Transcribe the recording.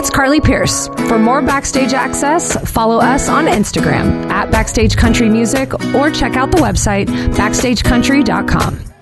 it's Carly Pierce. For more Backstage access, follow us on Instagram at Backstage Country Music or check out the website backstagecountry.com.